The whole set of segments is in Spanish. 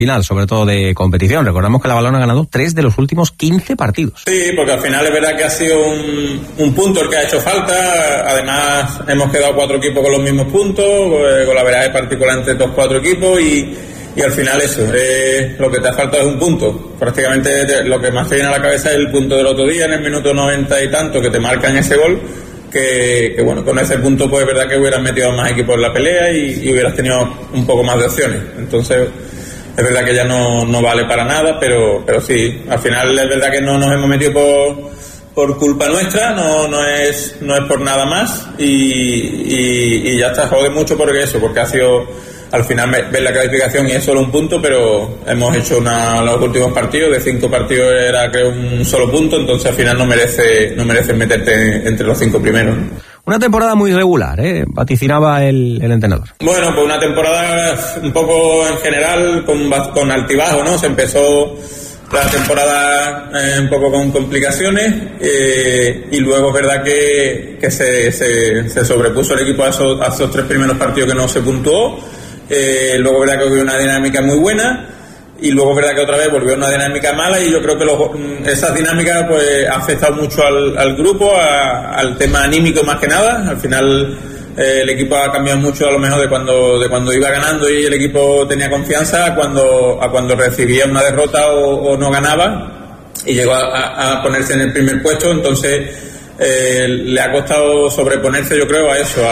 final, sobre todo de competición. Recordamos que la Balona ha ganado 3 de los últimos 15 partidos. Sí, porque al final es verdad que ha sido un punto el que ha hecho falta. Además, hemos quedado 4 equipos con los mismos puntos, con la verdad particular entre estos 4 equipos y al final eso, lo que te ha faltado es un punto. Prácticamente lo que más te viene a la cabeza es el punto del otro día, en el minuto 90 y tanto, que te marcan ese gol, que bueno, con ese punto pues es verdad que hubieras metido más equipos en la pelea y hubieras tenido un poco más de opciones. Entonces es verdad que ya no vale para nada, pero sí, al final es verdad que no nos hemos metido por culpa nuestra, no es por nada más y ya está, jode mucho porque ha sido... Al final ves la calificación y es solo un punto, pero hemos hecho los últimos partidos, de 5 partidos era creo un solo punto, entonces al final no mereces meterte entre los 5 primeros. Una temporada muy regular, vaticinaba el entrenador. Bueno, pues una temporada un poco en general con altibajo, ¿no? Se empezó la temporada un poco con complicaciones y luego es verdad que se sobrepuso el equipo a esos 3 primeros partidos que no se puntuó. Luego verdad que hubo una dinámica muy buena y luego verdad que otra vez volvió una dinámica mala y yo creo que esas dinámicas pues ha afectado mucho al grupo, al tema anímico más que nada. Al final el equipo ha cambiado mucho a lo mejor de cuando iba ganando y el equipo tenía confianza a cuando recibía una derrota o no ganaba y llegó a ponerse en el primer puesto. Entonces le ha costado sobreponerse, yo creo, a eso,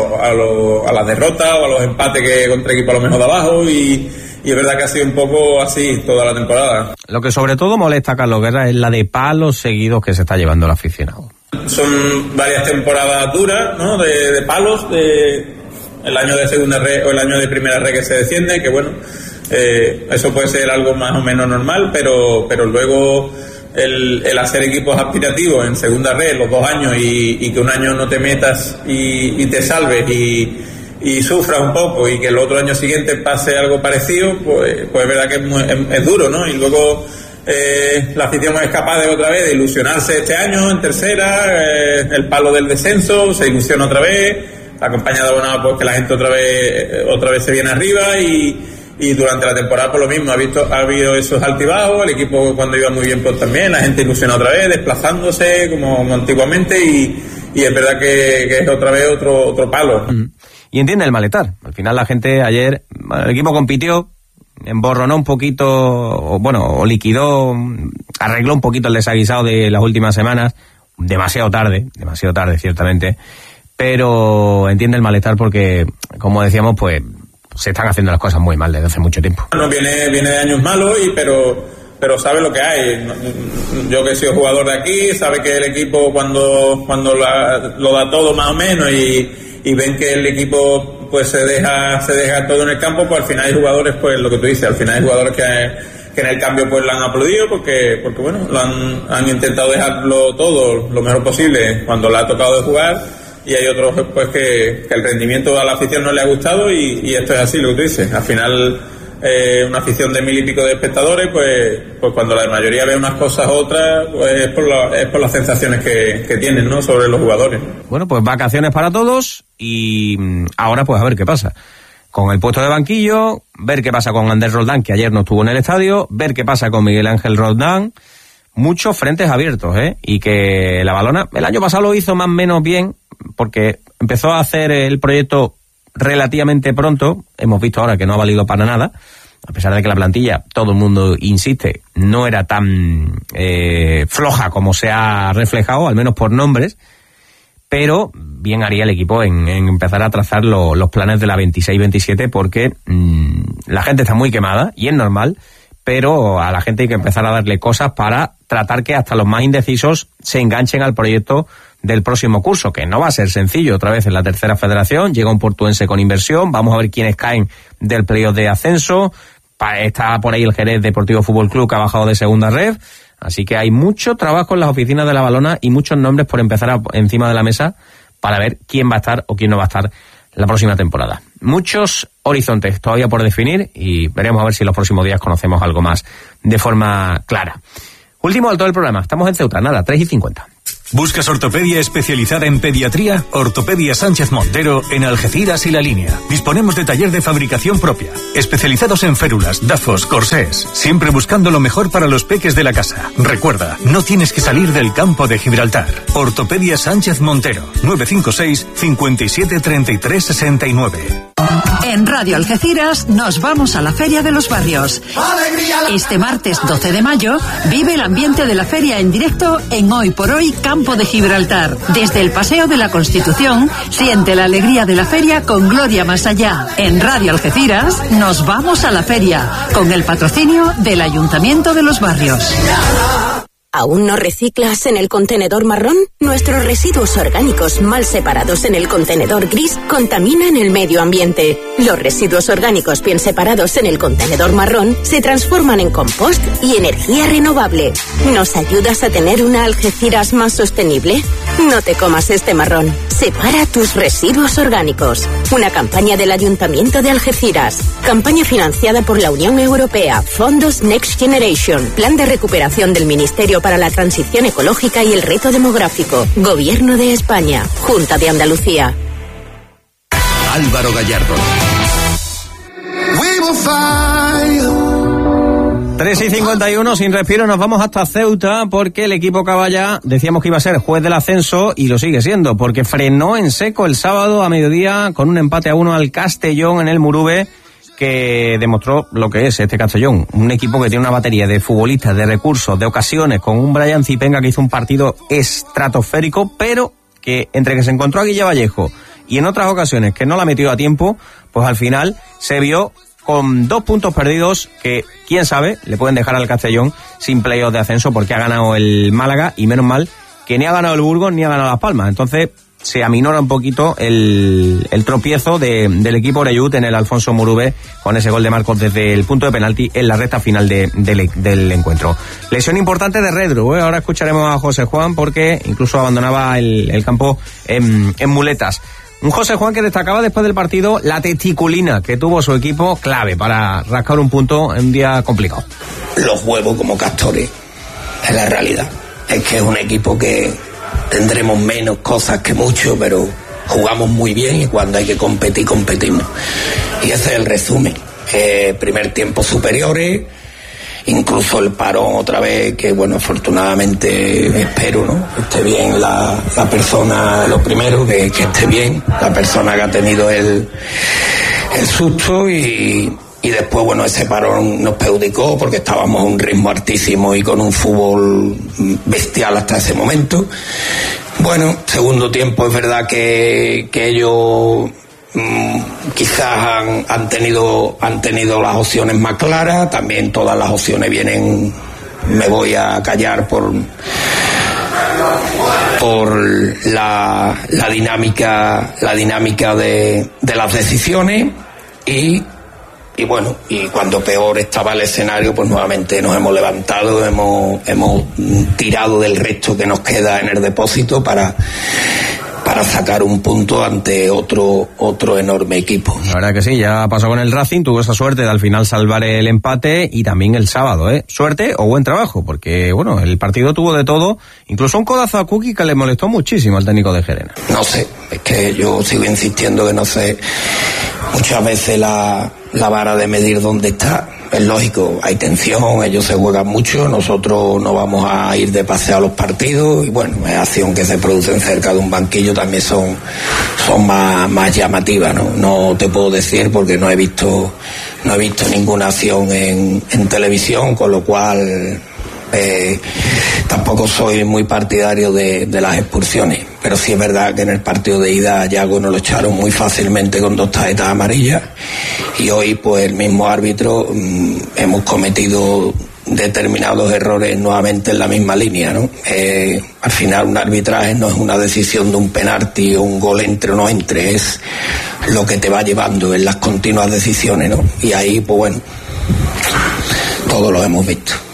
a las derrotas o a los empates que contra equipo a lo mejor de abajo y es verdad que ha sido un poco así toda la temporada. Lo que sobre todo molesta a Carlos Guerra es la de palos seguidos que se está llevando el aficionado. Son varias temporadas duras, ¿no? De palos, el año de segunda red o el año de primera red que se desciende, que bueno, eso puede ser algo más o menos normal, pero luego el hacer equipos aspirativos en segunda red los 2 años y que un año no te metas y te salves y sufras un poco y que el otro año siguiente pase algo parecido, pues es verdad que es duro, ¿no? Y luego la afición es capaz de otra vez de ilusionarse este año en tercera, el palo del descenso, se ilusiona otra vez, acompañado pues que la gente otra vez se viene arriba y durante la temporada por lo mismo ha habido esos altibajos, el equipo cuando iba muy bien pues también, la gente ilusiona otra vez, desplazándose como antiguamente y es verdad que es otra vez otro palo. Y entiende el malestar. Al final la gente ayer, el equipo compitió, emborronó un poquito, o liquidó, arregló un poquito el desaguisado de las últimas semanas, demasiado tarde ciertamente, pero entiende el malestar porque, como decíamos, pues se están haciendo las cosas muy mal desde hace mucho tiempo. Bueno, viene de años malos pero sabe lo que hay. Yo que he sido jugador de aquí, sabe que el equipo cuando lo da todo más o menos y ven que el equipo pues se deja todo en el campo, pues al final hay jugadores, pues lo que tú dices, al final hay jugadores que en el cambio pues lo han aplaudido porque bueno, lo han intentado dejarlo todo lo mejor posible cuando le ha tocado de jugar. Y hay otros pues que el rendimiento a la afición no le ha gustado y esto es así lo que tú dices. Al final una afición de 1000 y pico de espectadores pues cuando la mayoría ve unas cosas otras pues es por las sensaciones que tienen, ¿no? Sobre los jugadores. Bueno, pues vacaciones para todos y ahora pues a ver qué pasa con el puesto de banquillo, ver qué pasa con Ander Roldán, que ayer no estuvo en el estadio, ver qué pasa con Miguel Ángel Roldán. Muchos frentes abiertos, y que la Balona el año pasado lo hizo más o menos bien porque empezó a hacer el proyecto relativamente pronto. Hemos visto ahora que no ha valido para nada, a pesar de que la plantilla, todo el mundo insiste, no era tan floja como se ha reflejado, al menos por nombres, pero bien haría el equipo en empezar a trazar los planes de la 26-27 porque la gente está muy quemada y es normal, pero a la gente hay que empezar a darle cosas para tratar que hasta los más indecisos se enganchen al proyecto del próximo curso, que no va a ser sencillo. Otra vez en la tercera federación, llega un portuense con inversión, vamos a ver quiénes caen del playoff de ascenso, está por ahí el Jerez Deportivo Fútbol Club que ha bajado de segunda red, así que hay mucho trabajo en las oficinas de la Balona y muchos nombres por empezar encima de la mesa para ver quién va a estar o quién no va a estar la próxima temporada. Muchos horizontes todavía por definir y veremos a ver si en los próximos días conocemos algo más de forma clara. Último alto del programa, estamos en Ceuta, 3:50. ¿Buscas ortopedia especializada en pediatría? Ortopedia Sánchez Montero en Algeciras y La Línea. Disponemos de taller de fabricación propia, especializados en férulas, dafos, corsés, siempre buscando lo mejor para los peques de la casa. Recuerda, no tienes que salir del campo de Gibraltar. Ortopedia Sánchez Montero, 956 57 33 69. En Radio Algeciras nos vamos a la Feria de los Barrios. Este martes 12 de mayo vive el ambiente de la feria en directo en Hoy por Hoy Campo de Gibraltar. Desde el Paseo de la Constitución siente la alegría de la feria con Gloria Más Allá. En Radio Algeciras nos vamos a la feria con el patrocinio del Ayuntamiento de los Barrios. ¿Aún no reciclas en el contenedor marrón? Nuestros residuos orgánicos mal separados en el contenedor gris contaminan el medio ambiente. Los residuos orgánicos bien separados en el contenedor marrón se transforman en compost y energía renovable. ¿Nos ayudas a tener una Algeciras más sostenible? No te comas este marrón. Separa tus residuos orgánicos. Una campaña del Ayuntamiento de Algeciras. Campaña financiada por la Unión Europea. Fondos Next Generation. Plan de recuperación del Ministerio para la Transición Ecológica y el Reto Demográfico. Gobierno de España. Junta de Andalucía. Álvaro Gallardo. 3:51, sin respiro, nos vamos hasta Ceuta porque el equipo Caballa decíamos que iba a ser juez del ascenso y lo sigue siendo, porque frenó en seco el sábado a mediodía con un empate a 1 al Castellón en el Murube, que demostró lo que es este Castellón, un equipo que tiene una batería de futbolistas, de recursos, de ocasiones, con un Brian Zipenga que hizo un partido estratosférico, pero que entre que se encontró a Guille Vallejo y en otras ocasiones que no la metió a tiempo, pues al final se vio con 2 puntos perdidos que, quién sabe, le pueden dejar al Castellón sin playoff de ascenso, porque ha ganado el Málaga y menos mal que ni ha ganado el Burgos ni ha ganado Las Palmas. Entonces se aminora un poquito el tropiezo del equipo Oreyud en el Alfonso Murube con ese gol de Marcos desde el punto de penalti en la recta final del encuentro. Lesión importante de Redru, ahora escucharemos a José Juan porque incluso abandonaba el campo en muletas. Un José Juan que destacaba después del partido la testiculina que tuvo su equipo, clave para rascar un punto en un día complicado. Los huevos como castores, es la realidad. Es que es un equipo que tendremos menos cosas que mucho, pero jugamos muy bien y cuando hay que competir, competimos. Y ese es el resumen. Primer tiempo superiores, incluso el parón otra vez, que bueno, afortunadamente espero, ¿no? Que esté bien la persona, lo primero, que esté bien la persona que ha tenido el susto y después, bueno, ese parón nos perjudicó porque estábamos a un ritmo altísimo y con un fútbol bestial hasta ese momento. Bueno, segundo tiempo es verdad que ellos quizás han tenido las opciones más claras, también todas las opciones vienen, me voy a callar por la dinámica de las decisiones y bueno, y cuando peor estaba el escenario, pues nuevamente nos hemos levantado, hemos tirado del resto que nos queda en el depósito para sacar un punto ante otro enorme equipo. La verdad que sí, ya pasó con el Racing, tuvo esa suerte de al final salvar el empate y también el sábado, suerte o buen trabajo, porque bueno, el partido tuvo de todo, incluso un codazo a Kuki que le molestó muchísimo al técnico de Gerena. No sé, es que yo sigo insistiendo que no sé muchas veces la vara de medir dónde está. Es lógico, hay tensión, ellos se juegan mucho, nosotros no vamos a ir de paseo a los partidos y bueno, es acción que se producen cerca de un banquillo también son más llamativas, ¿no? No te puedo decir porque no he visto ninguna acción en televisión, con lo cual tampoco soy muy partidario de las expulsiones, pero sí es verdad que en el partido de ida a Yago nos lo echaron muy fácilmente con 2 tarjetas amarillas y hoy pues el mismo árbitro hemos cometido determinados errores nuevamente en la misma línea, ¿no? Al final un arbitraje no es una decisión de un penalti o un gol entre o no entre, es lo que te va llevando en las continuas decisiones, ¿no? Y ahí pues bueno, todos lo hemos visto.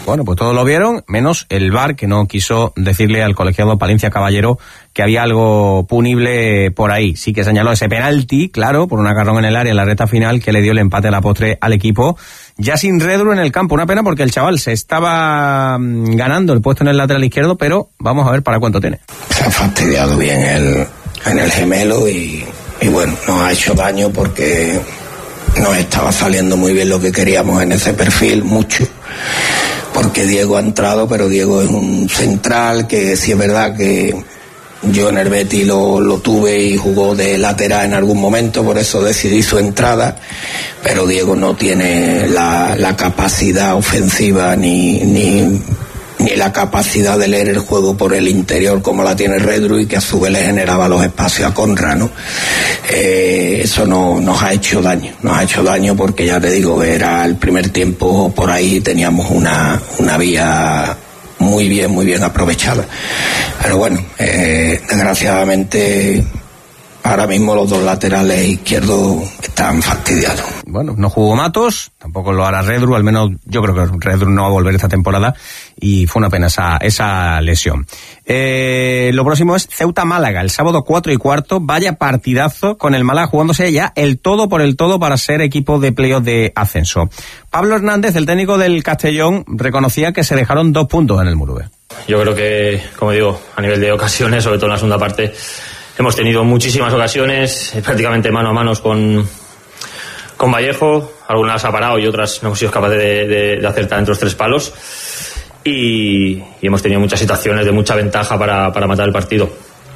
Bueno, pues todos lo vieron, menos el VAR, que no quiso decirle al colegiado Palencia Caballero que había algo punible por ahí. Sí que señaló ese penalti, claro, por un agarrón en el área en la recta final que le dio el empate a la postre al equipo, ya sin Redru en el campo. Una pena porque el chaval se estaba ganando el puesto en el lateral izquierdo, pero vamos a ver para cuánto tiene. Se ha fastidiado bien en el gemelo y bueno, nos ha hecho daño porque nos estaba saliendo muy bien lo que queríamos en ese perfil, mucho, porque Diego ha entrado, pero Diego es un central que sí es verdad que yo en el Betis lo tuve y jugó de lateral en algún momento, por eso decidí su entrada, pero Diego no tiene la capacidad ofensiva ni la capacidad de leer el juego por el interior como la tiene Redru, y que a su vez le generaba los espacios a Conra, ¿no? Eso nos ha hecho daño porque ya te digo, era el primer tiempo por ahí, teníamos una vía muy bien aprovechada, pero bueno, desgraciadamente ahora mismo los dos laterales izquierdos están fastidiados. Bueno, no jugó Matos, tampoco lo hará Redru, al menos yo creo que Redru no va a volver esta temporada y fue una pena esa lesión. Lo próximo es Ceuta-Málaga, el sábado 4:15, vaya partidazo con el Málaga jugándose ya el todo por el todo para ser equipo de playoff de ascenso. Pablo Hernández, el técnico del Castellón, reconocía que se dejaron 2 puntos en el Murube. Yo creo que, como digo, a nivel de ocasiones, sobre todo en la segunda parte, hemos tenido muchísimas ocasiones, prácticamente mano a mano con Vallejo. Algunas ha parado y otras no hemos sido capaces de acertar entre los 3 palos. Y hemos tenido muchas situaciones de mucha ventaja para matar el partido.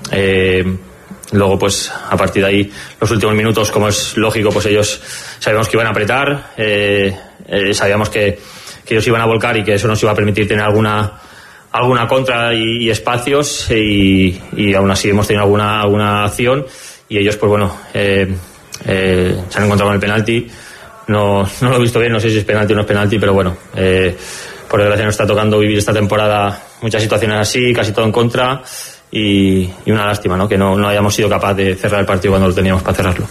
Luego, pues, a partir de ahí, los últimos minutos, como es lógico, pues ellos sabíamos que iban a apretar, sabíamos que ellos iban a volcar y que eso nos iba a permitir tener alguna contra y espacios, y aún así hemos tenido alguna acción, y ellos, pues bueno, se han encontrado con el penalti. No lo he visto bien, no sé si es penalti o no es penalti, pero bueno, por desgracia nos está tocando vivir esta temporada muchas situaciones así, casi todo en contra, y una lástima, ¿no? Que no hayamos sido capaces de cerrar el partido cuando lo teníamos para cerrarlo.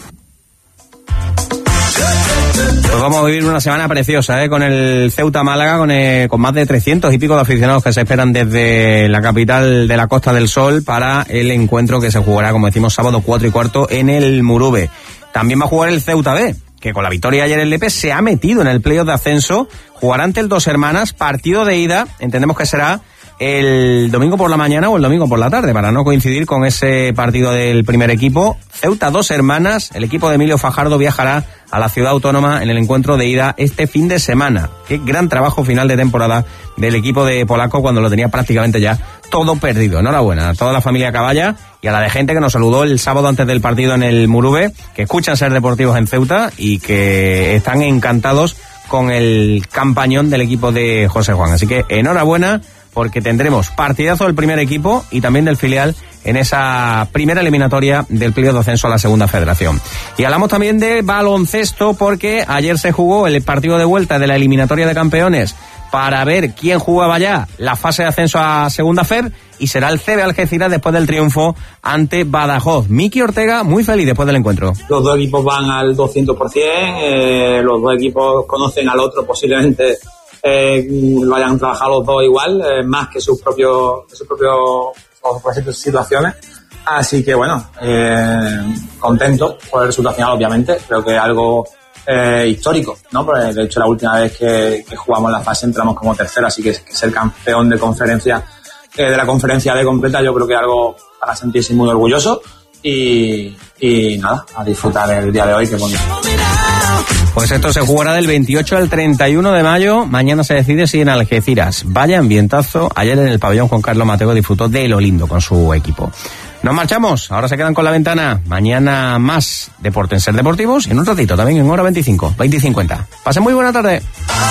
Pues vamos a vivir una semana preciosa, con el Ceuta-Málaga, con más de 300 y pico de aficionados que se esperan desde la capital de la Costa del Sol para el encuentro que se jugará, como decimos, sábado 4:15 en el Murube. También va a jugar el Ceuta B, que con la victoria ayer en Lepe se ha metido en el playoff de ascenso. Jugará ante el Dos Hermanas, partido de ida, entendemos que será el domingo por la mañana o el domingo por la tarde, para no coincidir con ese partido del primer equipo. Ceuta Dos Hermanas, el equipo de Emilio Fajardo viajará a la ciudad autónoma en el encuentro de ida este fin de semana. Qué gran trabajo final de temporada del equipo de Polaco cuando lo tenía prácticamente ya todo perdido. Enhorabuena a toda la familia Caballa y a la de gente que nos saludó el sábado antes del partido en el Murube, que escuchan Ser Deportivos en Ceuta y que están encantados con el campañón del equipo de José Juan. Así que enhorabuena, porque tendremos partidazo del primer equipo y también del filial en esa primera eliminatoria del playoff de ascenso a la segunda federación. Y hablamos también de baloncesto, porque ayer se jugó el partido de vuelta de la eliminatoria de campeones para ver quién jugaba ya la fase de ascenso a segunda FEB, y será el CB Algeciras después del triunfo ante Badajoz. Miki Ortega muy feliz después del encuentro. Los dos equipos van al 200%, los dos equipos conocen al otro, posiblemente lo hayan trabajado los dos igual, más que sus propios situaciones. Así que bueno, contento por el resultado final, obviamente. Creo que es algo histórico, ¿no? Porque de hecho la última vez que jugamos la fase entramos como tercero, así que ser campeón de conferencia, de la conferencia B completa, yo creo que es algo para sentirse muy orgulloso. Y nada, a disfrutar el día de hoy, que bonito. Pues esto se jugará del 28 al 31 de mayo. Mañana se decide si en Algeciras. Vaya ambientazo. Ayer en el pabellón Juan Carlos Mateo disfrutó de lo lindo con su equipo. Nos marchamos. Ahora se quedan con la ventana. Mañana más deporte en Ser Deportivos. Y en un ratito también en hora 25, 20:50. Pasen muy buena tarde.